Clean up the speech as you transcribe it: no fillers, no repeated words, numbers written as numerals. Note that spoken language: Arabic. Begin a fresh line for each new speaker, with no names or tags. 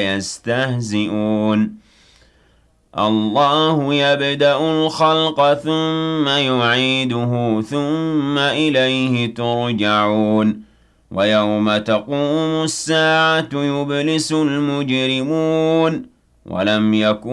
يستهزئون الله يبدأ الخلق ثم يعيده ثم إليه ترجعون ويوم تقوم الساعة يبلس المجرمون ولم يكن